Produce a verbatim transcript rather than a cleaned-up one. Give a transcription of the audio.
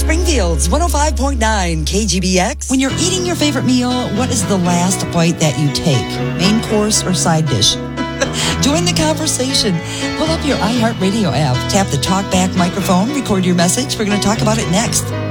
Springfield's one oh five point nine K G B X. When you're eating your favorite meal, what is the last bite that you take? Main course or side dish? Join the conversation. Pull up your iHeartRadio app, tap the TalkBack microphone, record your message. We're going to talk about it next.